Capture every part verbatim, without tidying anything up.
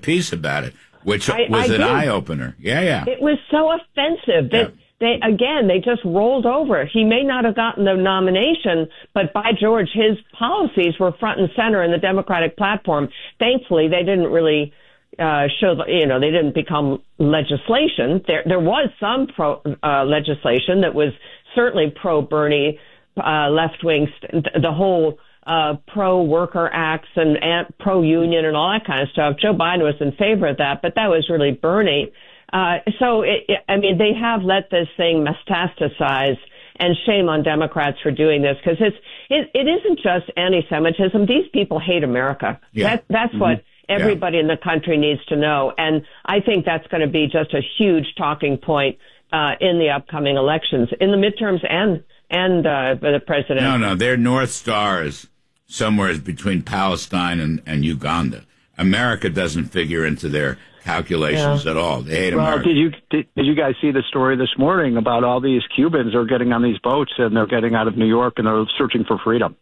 piece about it, which I, was I an did. eye-opener. Yeah, yeah. It was so offensive that Yeah. they, again, they just rolled over. He may not have gotten the nomination, but by George, his policies were front and center in the Democratic platform. Thankfully, they didn't really uh, show, the, you know, they didn't become legislation. There, there was some pro uh, legislation that was certainly pro-Bernie, uh, left-wing, st- the whole uh, pro-worker acts and, and pro-union and all that kind of stuff. Joe Biden was in favor of that, but that was really Bernie. Uh, so, it, it, I mean, they have let this thing metastasize, and shame on Democrats for doing this, because it's it, it isn't just anti-Semitism. These people hate America. Yeah. That, that's Mm-hmm. what everybody yeah. in the country needs to know, and I think that's going to be just a huge talking point uh, in the upcoming elections, in the midterms and and uh, the president. No, no, their North Star is somewhere between Palestine and, and Uganda. America doesn't figure into their calculations Yeah. at all. They hate Well, America. did you did, did you guys see the story this morning about all these Cubans are getting on these boats and they're getting out of New York and they're searching for freedom?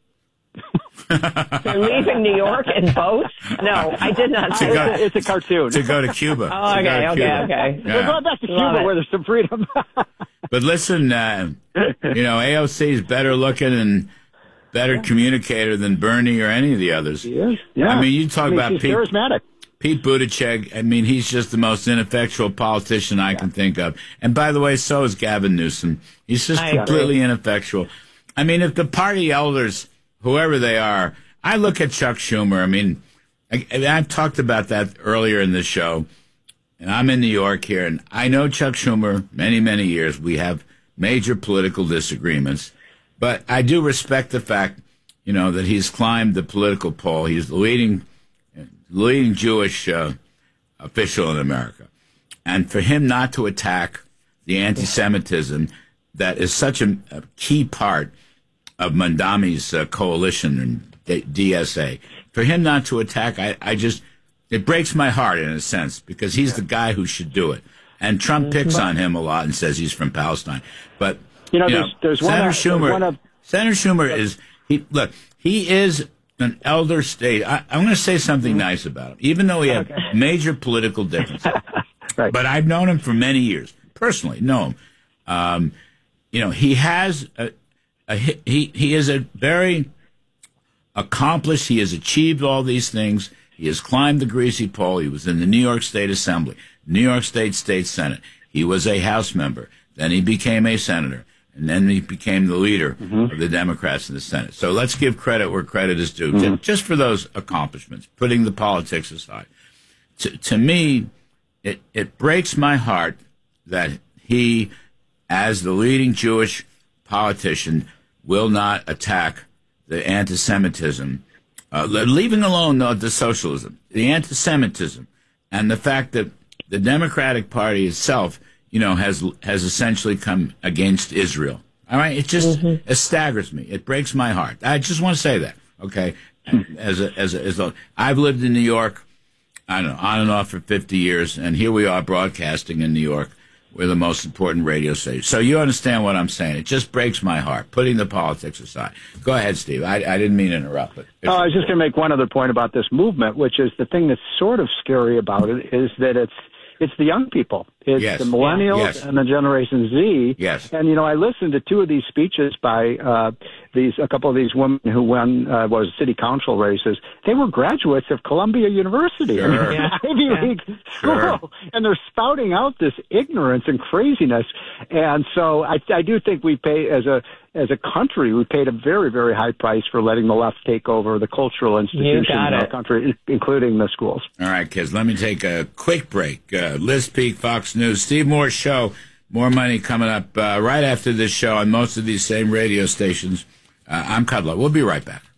They're leaving New York in boats? No, I did not see go- that. It's a cartoon. to go to Cuba. Oh, To go okay, to okay, Cuba. okay. They're Yeah. going back to Love Cuba it. where there's some freedom. But listen, uh, you know, A O C is better looking and better communicator than Bernie or any of the others. Yes, yeah. I mean, you talk I mean, about she's Pete, charismatic. Pete Buttigieg. I mean, he's just the most ineffectual politician I can think of. And by the way, so is Gavin Newsom. He's just I completely agree. ineffectual. I mean, if the party elders, whoever they are, I look at Chuck Schumer. I mean, I, I've talked about that earlier in the show. And I'm in New York here, and I know Chuck Schumer many, many years. We have major political disagreements. But I do respect the fact, you know, that he's climbed the political pole. He's the leading, leading Jewish uh, official in America. And for him not to attack the anti-Semitism that is such a, a key part of Mandami's uh, coalition and D- DSA, for him not to attack, I, I just, it breaks my heart in a sense, because he's the guy who should do it. And Trump picks on him a lot and says he's from Palestine. But, You know, there's- there's one Senator of- Schumer, one of- Senator Schumer is, he look, he is an elder state. I, I'm going to say something nice about him, even though we have major political differences. Right. But I've known him for many years, personally, know him. Um, you know, he has a, a he he is a very accomplished. He has achieved all these things. He has climbed the greasy pole. He was in the New York State Assembly, New York State State Senate. He was a House member. Then he became a senator. And then he became the leader Mm-hmm. of the Democrats in the Senate. So let's give credit where credit is due, Mm-hmm. just for those accomplishments, putting the politics aside. To, to me, it, it breaks my heart that he, as the leading Jewish politician, will not attack the anti-Semitism, uh, leaving alone the, the socialism, the anti-Semitism, and the fact that the Democratic Party itself, you know, has has essentially come against Israel. All right, it just Mm-hmm. it staggers me. It breaks my heart. I just want to say that. Okay, as a as a, as a I've lived in New York, I don't know, on and off for fifty years, and here we are broadcasting in New York. We're the most important radio station. So you understand what I'm saying. It just breaks my heart, putting the politics aside. Go ahead, Steve. I, I didn't mean to interrupt. But Oh, I was just going to make one other point about this movement, which is the thing that's sort of scary about it is that it's it's the young people. It's Yes. the millennials Yes. and the Generation Z. Yes. And, you know, I listened to two of these speeches by uh, these a couple of these women who won uh, was city council races. They were graduates of Columbia University. Sure. I mean, Yeah. Ivy Yeah. League Sure. school. And they're spouting out this ignorance and craziness. And so I, I do think we pay, as a as a country, we paid a very, very high price for letting the left take over the cultural institutions in got our it. country, including the schools. All right, kids, let me take a quick break. Uh, Liz Peek, Fox News, Steve Moore's show. More money coming up uh, right after this show on most of these same radio stations. Uh, I'm Kudlow. We'll be right back.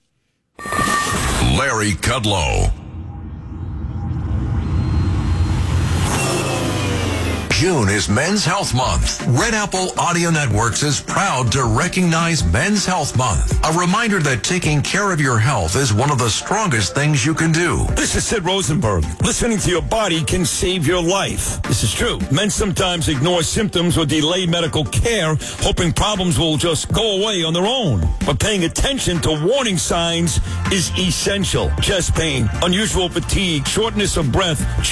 Larry Kudlow. June is Men's Health Month. Red Apple Audio Networks is proud to recognize Men's Health Month. A reminder that taking care of your health is one of the strongest things you can do. This is Sid Rosenberg. Listening to your body can save your life. This is true. Men sometimes ignore symptoms or delay medical care, hoping problems will just go away on their own. But paying attention to warning signs is essential. Chest pain, unusual fatigue, shortness of breath,